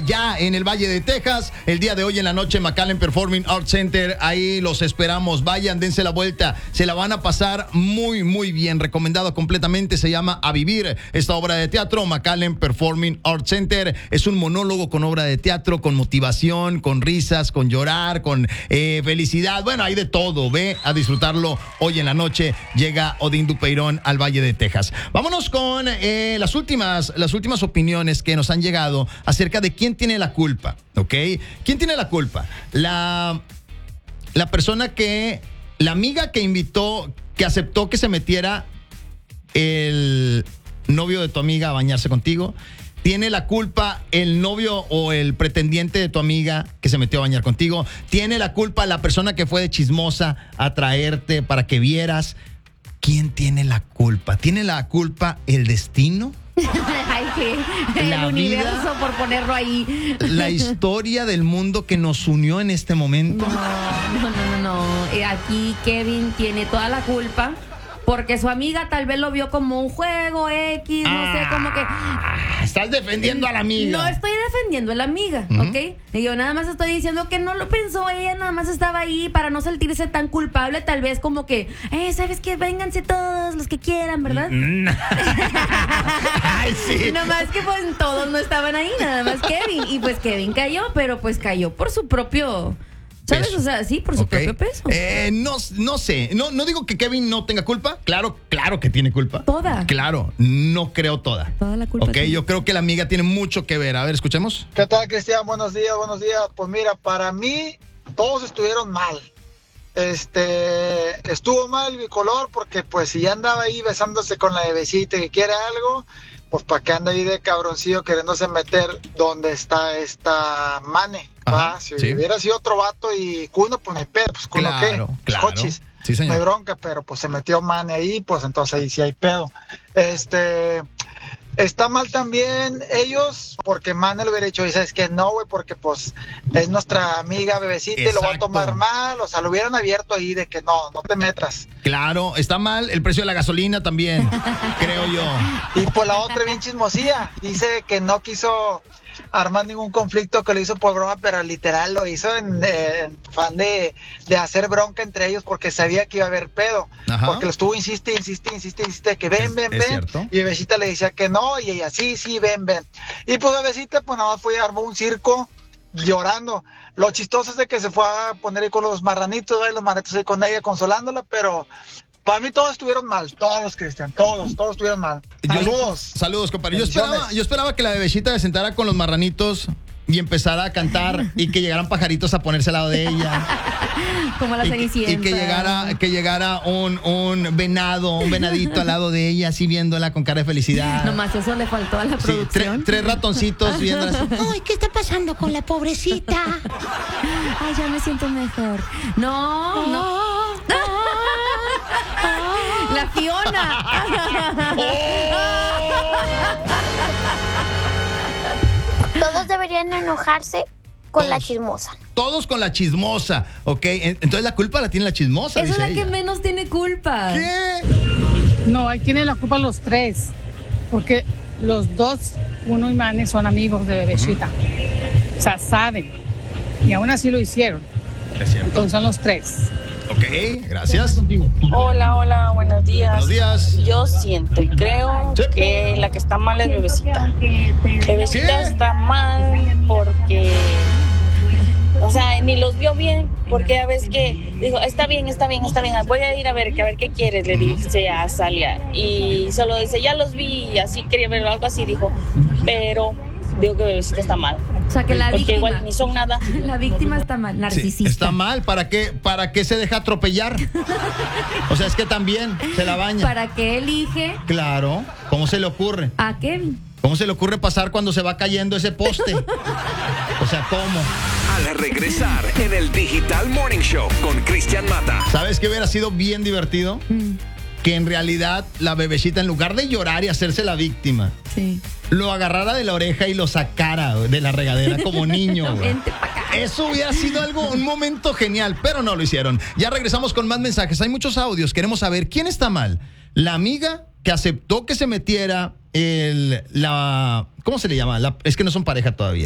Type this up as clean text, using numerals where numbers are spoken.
ya en el Valle de Texas. El día de hoy en la noche, McAllen Performing Arts Center. Ahí los esperamos. Vayan, dense la vuelta. Se la van a pasar muy, muy bien. Recomendado completamente. Se llama A Vivir. Esta obra de teatro, McAllen Performing Arts Center. Es un monólogo con obra de teatro, con motivación, con risas, con llorar, con felicidad. Bueno, hay de todo. Ve a disfrutarlo hoy en la noche. Llega Odín Dupeirón al Valle de Texas. Vámonos con las últimas opiniones que nos han llegado acerca de quién tiene la culpa, ¿ok? ¿Quién tiene la culpa? La persona la amiga que invitó, que aceptó que se metiera el novio de tu amiga a bañarse contigo. ¿Tiene la culpa el novio o el pretendiente de tu amiga que se metió a bañar contigo? ¿Tiene la culpa la persona que fue de chismosa a traerte para que vieras? ¿Quién tiene la culpa? ¿Tiene la culpa el destino? Ay, sí. El universo, vida, por ponerlo ahí. La historia del mundo que nos unió en este momento. No. Aquí Kevin tiene toda la culpa. Porque su amiga tal vez lo vio como un juego X, no sé, como que... Estás defendiendo a la amiga. No estoy defendiendo a la amiga, ¿ok? Y yo nada más estoy diciendo que no lo pensó ella, nada más estaba ahí para no sentirse tan culpable, tal vez como que, ¿sabes qué? Vénganse todos los que quieran, ¿verdad? Ay, sí. Nomás que pues todos no estaban ahí, nada más Kevin. Y pues Kevin cayó, pero pues cayó por su propio... ¿Sabes? Peso. O sea, sí, por su propio peso. No sé. No digo que Kevin no tenga culpa. Claro que tiene culpa. Toda. Claro, no creo toda. Toda la culpa. Ok, yo creo que la amiga tiene mucho que ver. A ver, escuchemos. ¿Qué tal, Cristian? Buenos días. Pues mira, para mí todos estuvieron mal. Estuvo mal Bicolor porque pues si ya andaba ahí besándose con la bebecita que quiere algo, pues para qué anda ahí de cabroncillo queriéndose meter donde está esta Mane. Si hubiera sido otro vato y Cuno, pues no hay pedo, pues Cuno claro, qué, claro. cochis, Sí, señor. no hay bronca, pero pues se metió Mane ahí, pues entonces ahí sí hay pedo. Está mal también ellos, porque Mane le hubiera dicho, y sabes que no, güey, porque pues es nuestra amiga bebecita. Exacto. Y lo va a tomar mal, o sea, lo hubieran abierto ahí de que no te metas. Claro, está mal el precio de la gasolina también, creo yo. Y pues la otra bien chismosía, dice que no quiso armar ningún conflicto, que lo hizo por broma, pero literal lo hizo en fan de hacer bronca entre ellos porque sabía que iba a haber pedo. Ajá. Porque lo estuvo insiste, que ven. ¿Cierto? Y Bebecita le decía que no, y ella sí, ven. Y pues Bebecita pues nada más fue y armó un circo llorando. Lo chistoso es de que se fue a poner ahí con los marranitos, los marranitos ahí con ella consolándola, pero... Para mí todos estuvieron mal, todos, Cristian, todos estuvieron mal. Saludos, compadre. Yo esperaba que la Bebecita se sentara con los marranitos y empezara a cantar y que llegaran pajaritos a ponerse al lado de ella. Como la Cenicienta. Y que llegara un venadito al lado de ella, así viéndola con cara de felicidad. Nomás eso le faltó a la producción. Tres ratoncitos viéndola así. Ay, ¿qué está pasando con la pobrecita? Ay, ya me siento mejor. No. La Fiona. Todos deberían enojarse con la chismosa. Todos con la chismosa, ¿ok? Entonces la culpa la tiene la chismosa. Esa es la que menos tiene culpa. ¿Qué? No, ahí tienen la culpa los tres. Porque los dos, Cuno y Mane, son amigos de Bebecita. O sea, saben. Y aún así lo hicieron. Es cierto. Entonces son los tres. Ok, gracias. Hola, buenos días. Buenos días. Yo siento y creo que la que está mal es Bebecita. Bebecita está mal porque, o sea, ni los vio bien, porque ya ves que dijo, está bien, voy a ir a ver qué quieres, le dice a Salia. Y solo dice, ya los vi, y así quería ver algo así, dijo, pero digo que Bebecita está mal. O sea, que la porque víctima, igual ni son nada. La víctima está mal, narcisista. Sí, está mal, ¿para qué se deja atropellar? O sea, es que también se la baña. ¿Para qué elige? Claro, ¿cómo se le ocurre? ¿A Kevin? ¿Cómo se le ocurre pasar cuando se va cayendo ese poste? O sea, ¿cómo? Al regresar en el Digital Morning Show con Cristian Mata. ¿Sabes qué hubiera sido bien divertido? Que en realidad la Bebecita, en lugar de llorar y hacerse la víctima, lo agarrara de la oreja y lo sacara de la regadera como niño. Vente pa' acá. Eso hubiera sido un momento genial, pero no lo hicieron. Ya regresamos con más mensajes. Hay muchos audios. Queremos saber quién está mal. La amiga que aceptó que se metiera ¿cómo se le llama? Es que no son pareja todavía.